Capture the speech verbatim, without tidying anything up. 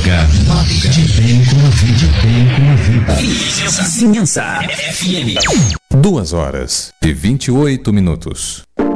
Madrugada. De bem com a vida. De bem com a vida. Vizinhança F M. Duas horas e vinte e oito minutos.